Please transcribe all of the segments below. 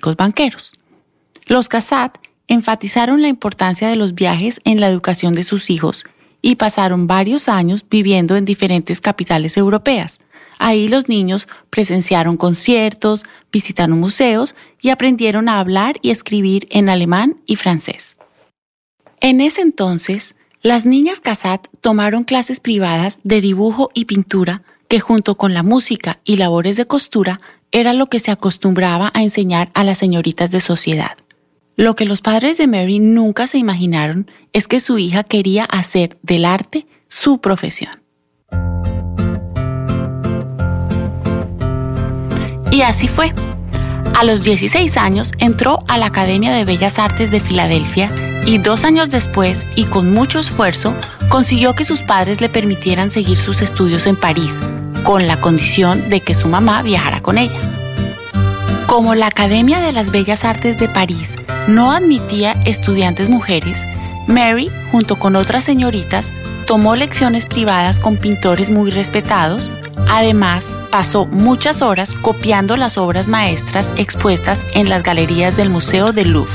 ricos banqueros. Los Cassatt enfatizaron la importancia de los viajes en la educación de sus hijos y pasaron varios años viviendo en diferentes capitales europeas. Ahí los niños presenciaron conciertos, visitaron museos y aprendieron a hablar y escribir en alemán y francés. En ese entonces, las niñas Cassatt tomaron clases privadas de dibujo y pintura que junto con la música y labores de costura era lo que se acostumbraba a enseñar a las señoritas de sociedad. Lo que los padres de Mary nunca se imaginaron es que su hija quería hacer del arte su profesión. Y así fue. A los 16 años entró a la Academia de Bellas Artes de Filadelfia y 2 años después, y con mucho esfuerzo, consiguió que sus padres le permitieran seguir sus estudios en París, con la condición de que su mamá viajara con ella. Como la Academia de las Bellas Artes de París no admitía estudiantes mujeres, Mary, junto con otras señoritas, tomó lecciones privadas con pintores muy respetados. Además, pasó muchas horas copiando las obras maestras expuestas en las galerías del Museo del Louvre.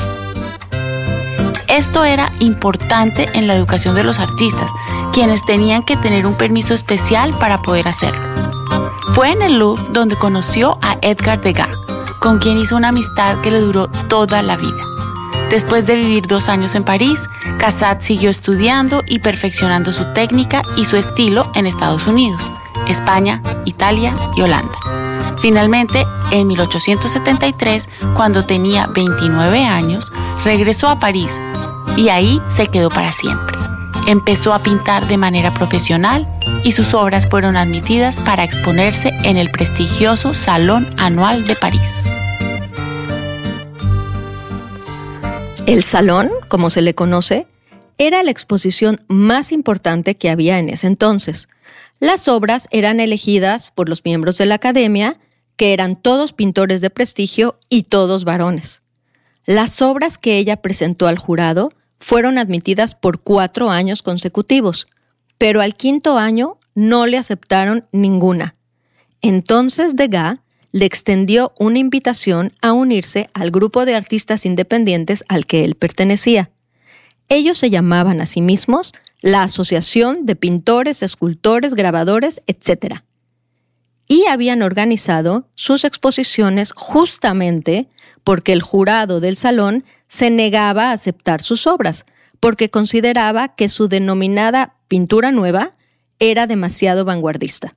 Esto era importante en la educación de los artistas, quienes tenían que tener un permiso especial para poder hacerlo. Fue en el Louvre donde conoció a Edgar Degas, con quien hizo una amistad que le duró toda la vida. Después de vivir 2 años en París, Cassatt siguió estudiando y perfeccionando su técnica y su estilo en Estados Unidos, España, Italia y Holanda. Finalmente, en 1873, cuando tenía 29 años, regresó a París y ahí se quedó para siempre. Empezó a pintar de manera profesional y sus obras fueron admitidas para exponerse en el prestigioso Salón Anual de París. El Salón, como se le conoce, era la exposición más importante que había en ese entonces. Las obras eran elegidas por los miembros de la Academia, que eran todos pintores de prestigio y todos varones. Las obras que ella presentó al jurado fueron admitidas por 4 años consecutivos, pero al 5º año no le aceptaron ninguna. Entonces Degas le extendió una invitación a unirse al grupo de artistas independientes al que él pertenecía. Ellos se llamaban a sí mismos la Asociación de Pintores, Escultores, Grabadores, etc. Y habían organizado sus exposiciones justamente porque el jurado del salón se negaba a aceptar sus obras, porque consideraba que su denominada pintura nueva era demasiado vanguardista.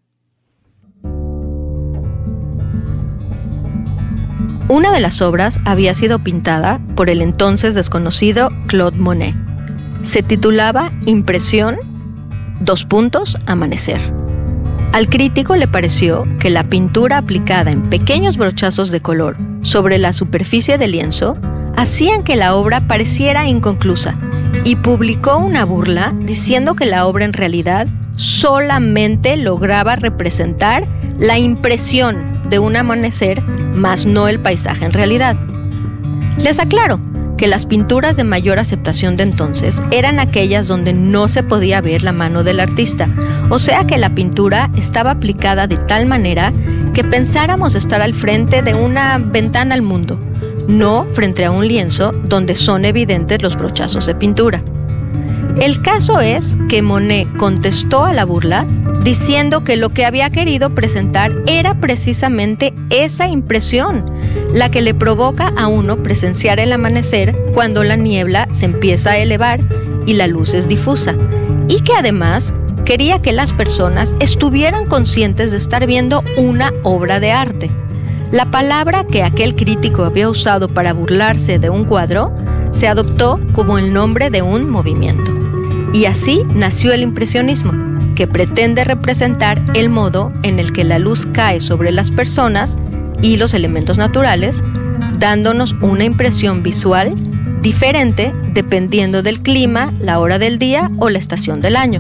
Una de las obras había sido pintada por el entonces desconocido Claude Monet. Se titulaba Impresión, Amanecer. Al crítico le pareció que la pintura aplicada en pequeños brochazos de color sobre la superficie del lienzo hacían que la obra pareciera inconclusa y publicó una burla diciendo que la obra en realidad solamente lograba representar la impresión de un amanecer, más no el paisaje en realidad. Les aclaro que las pinturas de mayor aceptación de entonces eran aquellas donde no se podía ver la mano del artista, o sea que la pintura estaba aplicada de tal manera que pensáramos estar al frente de una ventana al mundo, no frente a un lienzo donde son evidentes los brochazos de pintura. El caso es que Monet contestó a la burla diciendo que lo que había querido presentar era precisamente esa impresión, la que le provoca a uno presenciar el amanecer cuando la niebla se empieza a elevar y la luz es difusa, y que además quería que las personas estuvieran conscientes de estar viendo una obra de arte. La palabra que aquel crítico había usado para burlarse de un cuadro se adoptó como el nombre de un movimiento. Y así nació el impresionismo, que pretende representar el modo en el que la luz cae sobre las personas y los elementos naturales, dándonos una impresión visual diferente dependiendo del clima, la hora del día o la estación del año.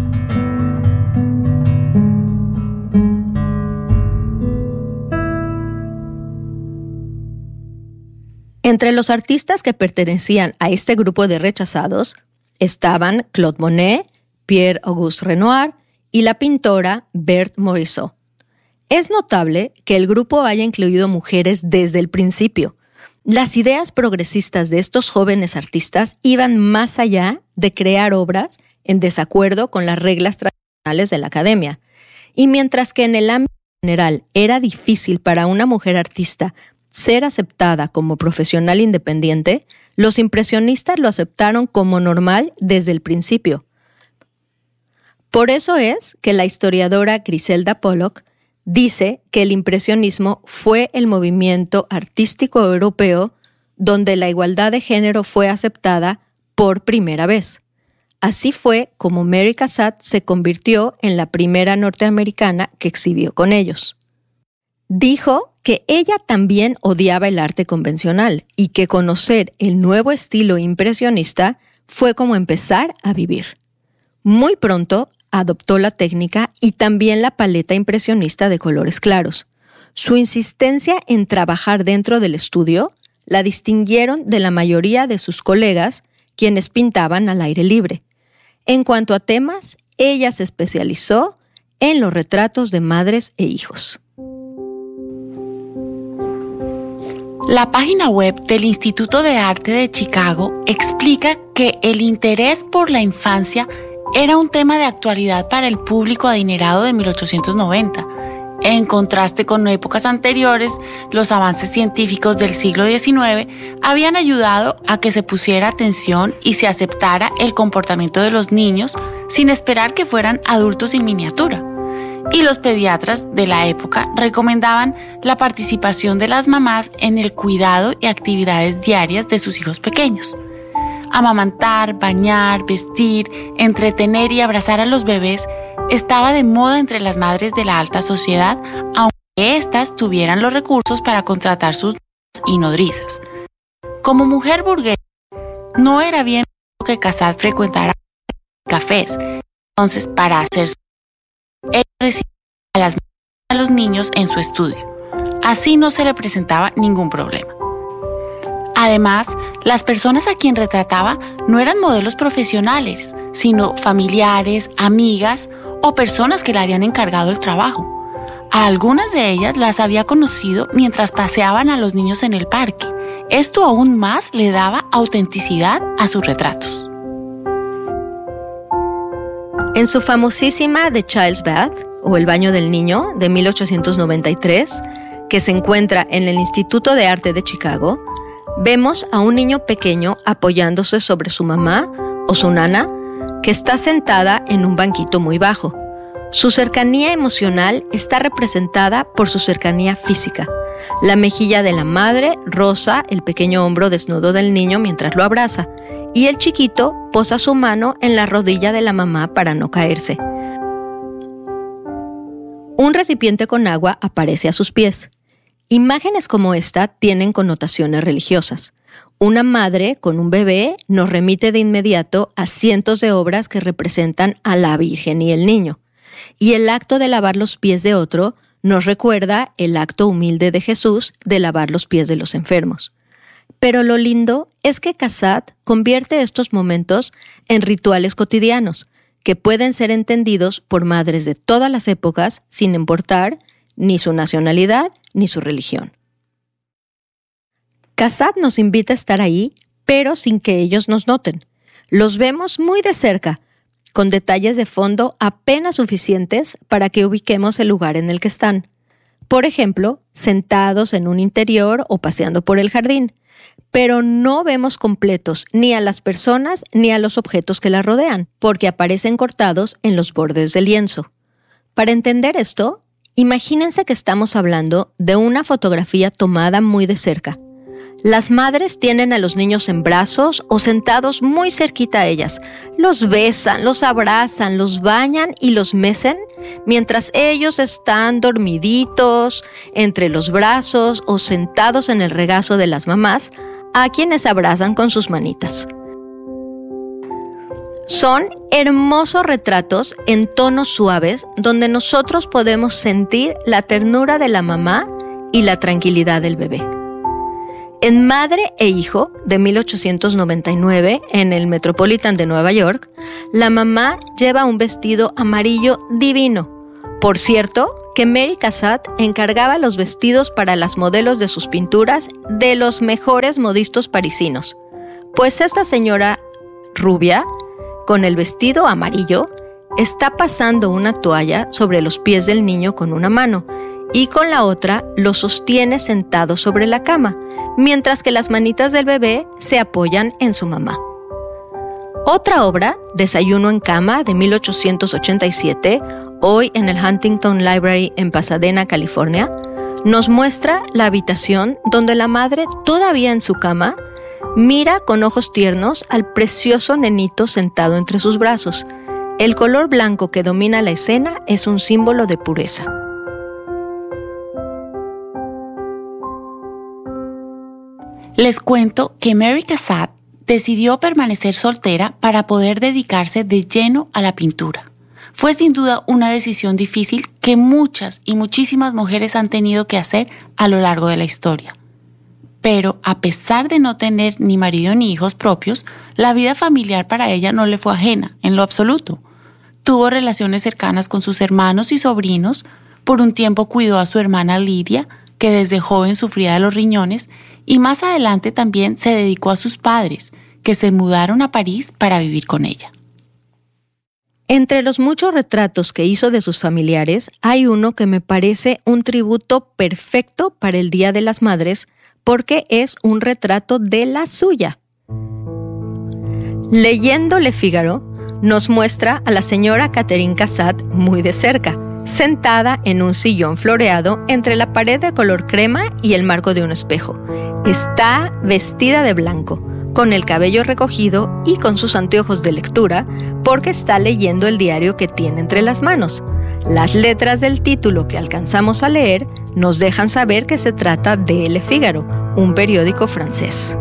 Entre los artistas que pertenecían a este grupo de rechazados estaban Claude Monet, Pierre-Auguste Renoir y la pintora Berthe Morisot. Es notable que el grupo haya incluido mujeres desde el principio. Las ideas progresistas de estos jóvenes artistas iban más allá de crear obras en desacuerdo con las reglas tradicionales de la academia. Y mientras que en el ámbito general era difícil para una mujer artista ser aceptada como profesional independiente, los impresionistas lo aceptaron como normal desde el principio. Por eso es que la historiadora Griselda Pollock dice que el impresionismo fue el movimiento artístico europeo donde la igualdad de género fue aceptada por primera vez. Así fue como Mary Cassatt se convirtió en la primera norteamericana que exhibió con ellos. Dijo que ella también odiaba el arte convencional y que conocer el nuevo estilo impresionista fue como empezar a vivir. Muy pronto adoptó la técnica y también la paleta impresionista de colores claros. Su insistencia en trabajar dentro del estudio la distinguieron de la mayoría de sus colegas, quienes pintaban al aire libre. En cuanto a temas, ella se especializó en los retratos de madres e hijos. La página web del Instituto de Arte de Chicago explica que el interés por la infancia era un tema de actualidad para el público adinerado de 1890. En contraste con épocas anteriores, los avances científicos del siglo XIX habían ayudado a que se pusiera atención y se aceptara el comportamiento de los niños sin esperar que fueran adultos en miniatura. Y los pediatras de la época recomendaban la participación de las mamás en el cuidado y actividades diarias de sus hijos pequeños. Amamantar, bañar, vestir, entretener y abrazar a los bebés estaba de moda entre las madres de la alta sociedad, aunque éstas tuvieran los recursos para contratar sus y nodrizas. Como mujer burguesa, no era bien que Cassatt frecuentara cafés. Entonces, para hacer su ella recibía a los niños en su estudio. Así no se le presentaba ningún problema. Además, las personas a quien retrataba no eran modelos profesionales, sino familiares, amigas o personas que le habían encargado el trabajo. A algunas de ellas las había conocido mientras paseaban a los niños en el parque. Esto aún más le daba autenticidad a sus retratos. En su famosísima The Child's Bath, o El baño del niño, de 1893, que se encuentra en el Instituto de Arte de Chicago, vemos a un niño pequeño apoyándose sobre su mamá o su nana, que está sentada en un banquito muy bajo. Su cercanía emocional está representada por su cercanía física. La mejilla de la madre roza el pequeño hombro desnudo del niño mientras lo abraza, y el chiquito posa su mano en la rodilla de la mamá para no caerse. Un recipiente con agua aparece a sus pies. Imágenes como esta tienen connotaciones religiosas. Una madre con un bebé nos remite de inmediato a cientos de obras que representan a la Virgen y el niño. Y el acto de lavar los pies de otro nos recuerda el acto humilde de Jesús de lavar los pies de los enfermos. Pero lo lindo es que Cassatt convierte estos momentos en rituales cotidianos que pueden ser entendidos por madres de todas las épocas sin importar ni su nacionalidad ni su religión. Cassatt nos invita a estar ahí, pero sin que ellos nos noten. Los vemos muy de cerca, con detalles de fondo apenas suficientes para que ubiquemos el lugar en el que están. Por ejemplo, sentados en un interior o paseando por el jardín, pero no vemos completos ni a las personas ni a los objetos que las rodean, porque aparecen cortados en los bordes del lienzo. Para entender esto, imagínense que estamos hablando de una fotografía tomada muy de cerca. Las madres tienen a los niños en brazos o sentados muy cerquita a ellas. Los besan, los abrazan, los bañan y los mecen mientras ellos están dormiditos entre los brazos o sentados en el regazo de las mamás, a quienes abrazan con sus manitas. Son hermosos retratos en tonos suaves donde nosotros podemos sentir la ternura de la mamá y la tranquilidad del bebé. En Madre e Hijo, de 1899, en el Metropolitan de Nueva York, la mamá lleva un vestido amarillo divino. Por cierto, que Mary Cassatt encargaba los vestidos para las modelos de sus pinturas de los mejores modistos parisinos, pues esta señora rubia, con el vestido amarillo, está pasando una toalla sobre los pies del niño con una mano y con la otra lo sostiene sentado sobre la cama, mientras que las manitas del bebé se apoyan en su mamá. Otra obra, Desayuno en cama, de 1887, hoy en el Huntington Library en Pasadena, California, nos muestra la habitación donde la madre, todavía en su cama, mira con ojos tiernos al precioso nenito sentado entre sus brazos. El color blanco que domina la escena es un símbolo de pureza. Les cuento que Mary Cassatt decidió permanecer soltera para poder dedicarse de lleno a la pintura. Fue sin duda una decisión difícil que muchas y muchísimas mujeres han tenido que hacer a lo largo de la historia. Pero a pesar de no tener ni marido ni hijos propios, la vida familiar para ella no le fue ajena, en lo absoluto. Tuvo relaciones cercanas con sus hermanos y sobrinos, por un tiempo cuidó a su hermana Lydia, que desde joven sufría de los riñones, y más adelante también se dedicó a sus padres, que se mudaron a París para vivir con ella. Entre los muchos retratos que hizo de sus familiares, hay uno que me parece un tributo perfecto para el Día de las Madres, porque es un retrato de la suya. Leyendo Le Figaro, nos muestra a la señora Catherine Cassatt muy de cerca, sentada en un sillón floreado entre la pared de color crema y el marco de un espejo. Está vestida de blanco, con el cabello recogido y con sus anteojos de lectura, porque está leyendo el diario que tiene entre las manos. Las letras del título que alcanzamos a leer nos dejan saber que se trata de Le Figaro, un periódico francés.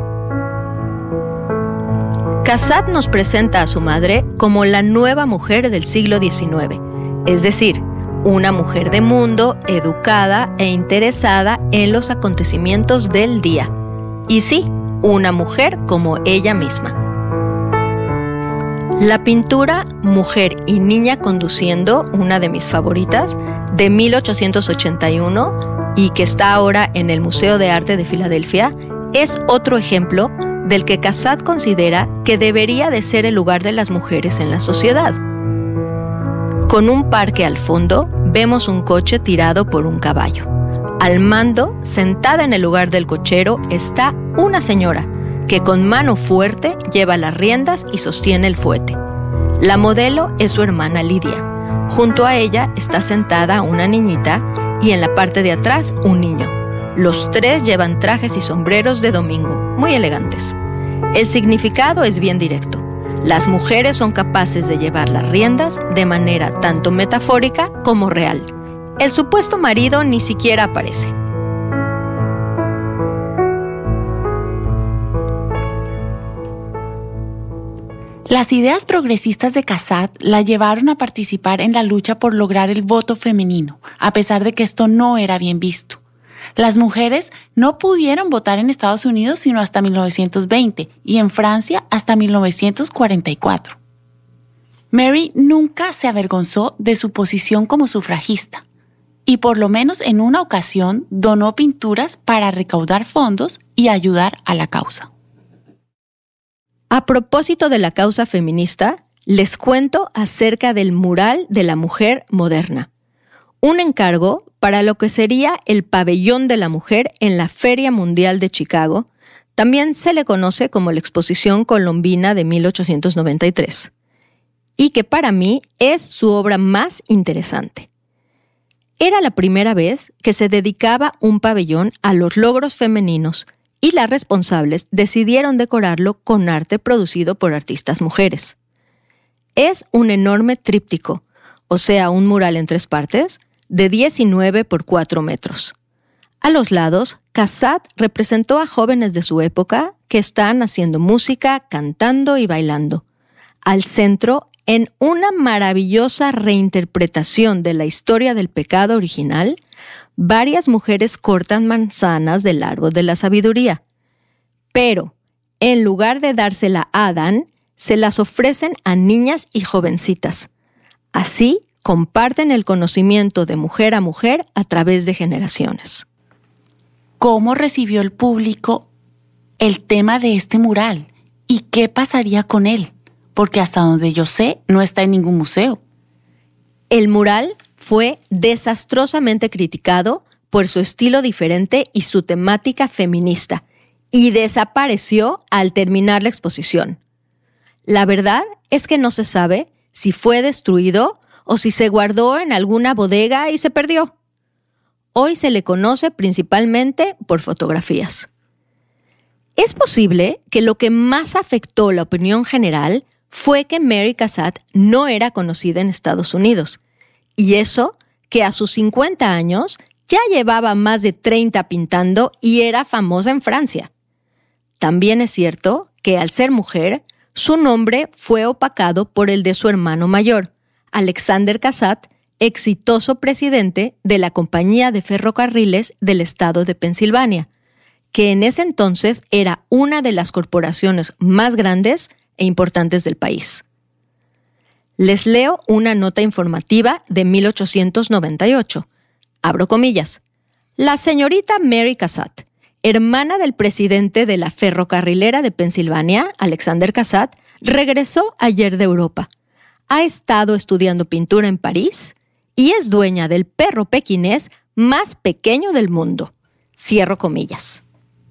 Cassatt nos presenta a su madre como la nueva mujer del siglo XIX, es decir, una mujer de mundo, educada e interesada en los acontecimientos del día. Y sí, una mujer como ella misma. La pintura Mujer y Niña Conduciendo, una de mis favoritas, de 1881 y que está ahora en el Museo de Arte de Filadelfia, es otro ejemplo del que Cassatt considera que debería de ser el lugar de las mujeres en la sociedad. Con un parque al fondo, vemos un coche tirado por un caballo. Al mando, sentada en el lugar del cochero, está una señora que con mano fuerte lleva las riendas y sostiene el fuete. La modelo es su hermana Lydia. Junto a ella está sentada una niñita y en la parte de atrás un niño. Los tres llevan trajes y sombreros de domingo, muy elegantes. El significado es bien directo. Las mujeres son capaces de llevar las riendas de manera tanto metafórica como real. El supuesto marido ni siquiera aparece. Las ideas progresistas de Cassatt la llevaron a participar en la lucha por lograr el voto femenino, a pesar de que esto no era bien visto. Las mujeres no pudieron votar en Estados Unidos sino hasta 1920 y en Francia hasta 1944. Mary nunca se avergonzó de su posición como sufragista y por lo menos en una ocasión donó pinturas para recaudar fondos y ayudar a la causa. A propósito de la causa feminista, les cuento acerca del mural de la mujer moderna. Un encargo para lo que sería el Pabellón de la Mujer en la Feria Mundial de Chicago, también se le conoce como la Exposición Colombina de 1893, y que para mí es su obra más interesante. Era la primera vez que se dedicaba un pabellón a los logros femeninos, y las responsables decidieron decorarlo con arte producido por artistas mujeres. Es un enorme tríptico, o sea, un mural en 3 partes, de 19 por 4 metros. A los lados, Cassatt representó a jóvenes de su época que están haciendo música, cantando y bailando. Al centro, en una maravillosa reinterpretación de la historia del pecado original, varias mujeres cortan manzanas del árbol de la sabiduría. Pero, en lugar de dársela a Adán, se las ofrecen a niñas y jovencitas. Así comparten el conocimiento de mujer a mujer a través de generaciones. ¿Cómo recibió el público el tema de este mural? ¿Y qué pasaría con él? Porque hasta donde yo sé, no está en ningún museo. El mural fue desastrosamente criticado por su estilo diferente y su temática feminista, y desapareció al terminar la exposición. La verdad es que no se sabe si fue destruido o si se guardó en alguna bodega y se perdió. Hoy se le conoce principalmente por fotografías. Es posible que lo que más afectó la opinión general fue que Mary Cassatt no era conocida en Estados Unidos, y eso que a sus 50 años ya llevaba más de 30 pintando y era famosa en Francia. También es cierto que al ser mujer, su nombre fue opacado por el de su hermano mayor, Alexander Cassatt, exitoso presidente de la Compañía de Ferrocarriles del estado de Pensilvania, que en ese entonces era una de las corporaciones más grandes e importantes del país. Les leo una nota informativa de 1898. Abro comillas. La señorita Mary Cassatt, hermana del presidente de la ferrocarrilera de Pensilvania, Alexander Cassatt, regresó ayer de Europa. Ha estado estudiando pintura en París y es dueña del perro pequinés más pequeño del mundo. Cierro comillas.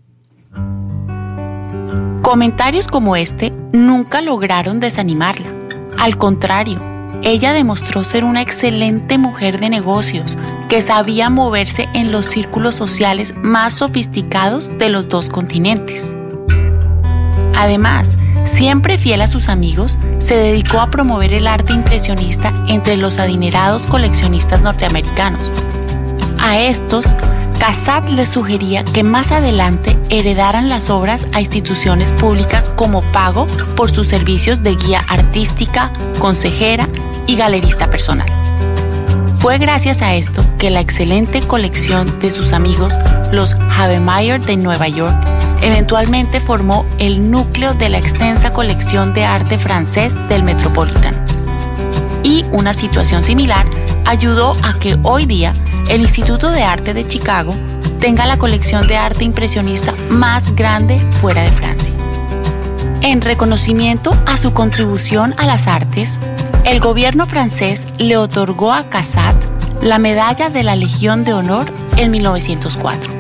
Comentarios como este nunca lograron desanimarla. Al contrario, ella demostró ser una excelente mujer de negocios que sabía moverse en los círculos sociales más sofisticados de los dos continentes. Además, siempre fiel a sus amigos, se dedicó a promover el arte impresionista entre los adinerados coleccionistas norteamericanos. A estos, Cassatt les sugería que más adelante heredaran las obras a instituciones públicas como pago por sus servicios de guía artística, consejera y galerista personal. Fue gracias a esto que la excelente colección de sus amigos, los Havemeyer de Nueva York, eventualmente formó el núcleo de la extensa colección de arte francés del Metropolitan. Y una situación similar ayudó a que hoy día el Instituto de Arte de Chicago tenga la colección de arte impresionista más grande fuera de Francia. En reconocimiento a su contribución a las artes, el gobierno francés le otorgó a Cassatt la medalla de la Legión de Honor en 1904.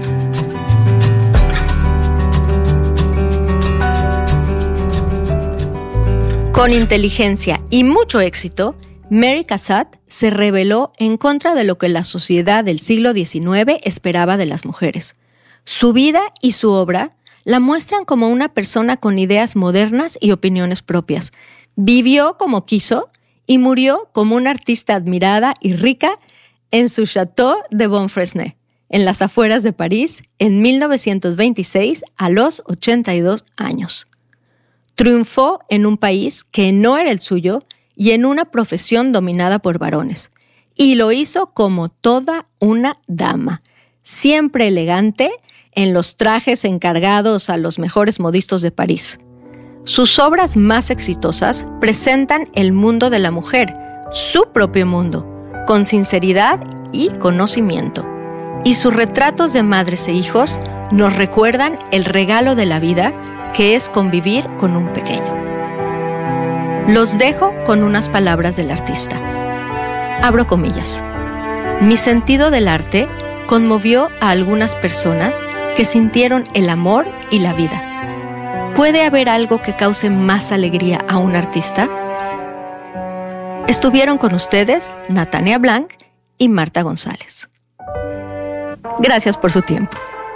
Con inteligencia y mucho éxito, Mary Cassatt se rebeló en contra de lo que la sociedad del siglo XIX esperaba de las mujeres. Su vida y su obra la muestran como una persona con ideas modernas y opiniones propias. Vivió como quiso y murió como una artista admirada y rica en su Château de Bonfresne, en las afueras de París, en 1926, a los 82 años. Triunfó en un país que no era el suyo y en una profesión dominada por varones. Y lo hizo como toda una dama, siempre elegante en los trajes encargados a los mejores modistos de París. Sus obras más exitosas presentan el mundo de la mujer, su propio mundo, con sinceridad y conocimiento. Y sus retratos de madres e hijos nos recuerdan el regalo de la vida que es convivir con un pequeño. Los dejo con unas palabras del artista. Abro comillas. Mi sentido del arte conmovió a algunas personas que sintieron el amor y la vida. ¿Puede haber algo que cause más alegría a un artista? Estuvieron con ustedes Natania Blanc y Marta González. Gracias por su tiempo.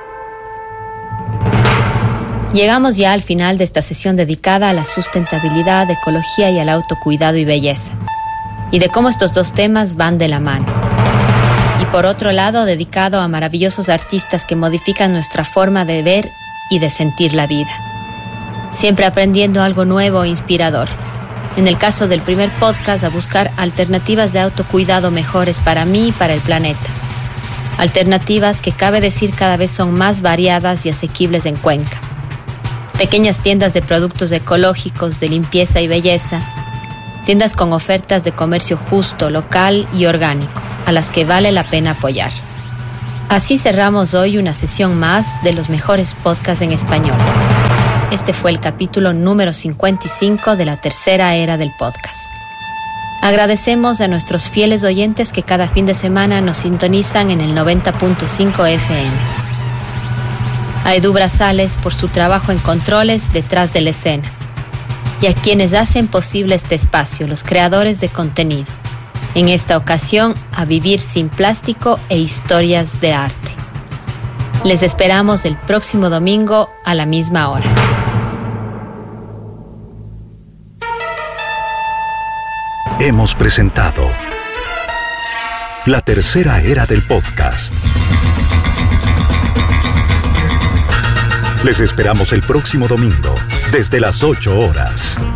Llegamos ya al final de esta sesión dedicada a la sustentabilidad, ecología y al autocuidado y belleza, y de cómo estos dos temas van de la mano. Y por otro lado, dedicado a maravillosos artistas que modifican nuestra forma de ver y de sentir la vida. Siempre aprendiendo algo nuevo e inspirador. En el caso del primer podcast, a buscar alternativas de autocuidado mejores para mí y para el planeta. Alternativas que cabe decir cada vez son más variadas y asequibles en Cuenca. Pequeñas tiendas de productos ecológicos, de limpieza y belleza, Tiendas con ofertas de comercio justo, local y orgánico, a las que vale la pena apoyar. Así cerramos hoy una sesión más de los mejores podcasts en español. Este fue el capítulo número 55 de la tercera era del podcast. Agradecemos a nuestros fieles oyentes que cada fin de semana nos sintonizan en el 90.5 FM. A Edu Brazales por su trabajo en controles detrás de la escena. Y a quienes hacen posible este espacio, los creadores de contenido. En esta ocasión, a Vivir sin Plástico e Historias de Arte. Les esperamos el próximo domingo a la misma hora. Hemos presentado la tercera era del podcast. Les esperamos el próximo domingo, desde las 8 horas.